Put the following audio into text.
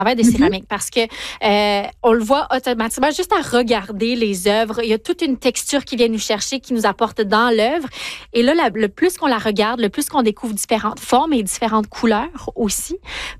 travail de céramique parce que on le voit automatiquement juste à regarder les œuvres. Il y a toute une texture qui vient nous chercher, qui nous apporte dans l'œuvre. Et là, le plus qu'on la regarde, le plus qu'on découvre différentes formes et différentes couleurs aussi.